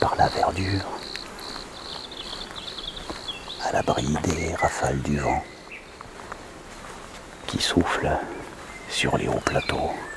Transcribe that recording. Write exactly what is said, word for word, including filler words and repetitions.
par la verdure, à l'abri des rafales du vent qui soufflent sur les hauts plateaux.